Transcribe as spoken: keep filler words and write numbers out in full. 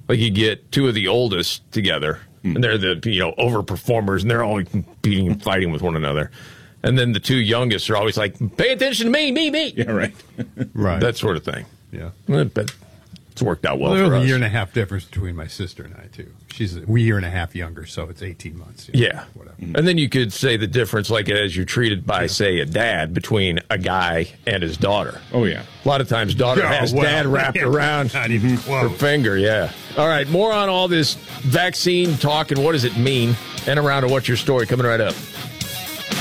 Like you get two of the oldest together, mm. and they're the you know overperformers, and they're always competing and fighting with one another. And then the two youngest are always like, pay attention to me, me, me. Yeah, right. Right. That sort of thing. Yeah. But it's worked out well, well for there's us. a year and a half difference between my sister and I, too. She's a year and a half younger, so it's eighteen months. You know, yeah. Whatever. And then you could say the difference, like as you're treated by, yeah. say, a dad between a guy and his daughter. Oh, yeah. A lot of times daughter Oh, has well, dad wrapped yeah, around not even her close. finger, yeah. All right, more on all this vaccine talk and what does it mean, and around to what's your story coming right up.